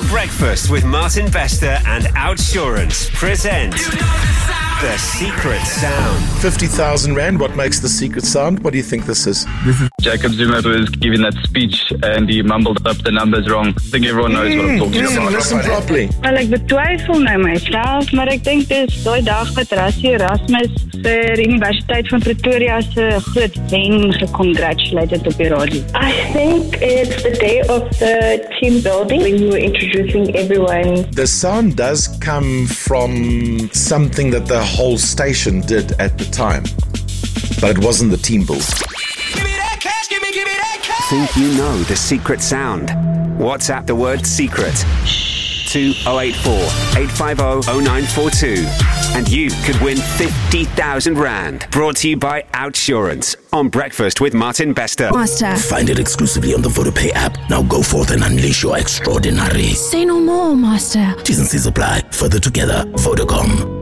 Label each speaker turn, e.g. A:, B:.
A: Breakfast with Martin Bester and Outsurance present The Secret Sound.
B: 50,000 Rand, what makes The Secret Sound? What do you think this is?
C: This is Jacob Zuma, who was giving that speech and he mumbled up the numbers wrong. I think everyone knows what I'm talking about.
B: Listen properly.
D: Wel, ek betwyfel nou myself, maar ek dink dis daai dag wat Rassie Erasmus vir Universiteit van Pretoria se groot wen gecongratulated op die radio.
E: I think it's the day of the team building when we were introducing everyone.
B: The sound does come from something that the whole station did at the time, but it wasn't the team build.
A: Think you know the secret sound? WhatsApp the word secret to 084 850 0942 and you could win 50,000 Rand. Brought to you by Outsurance on Breakfast with Martin Bester.
F: Master.
G: Find it exclusively on the VodaPay app. Now go forth and unleash your extraordinary.
F: Say no more, Master.
G: T's and C's apply. Further together, Vodacom.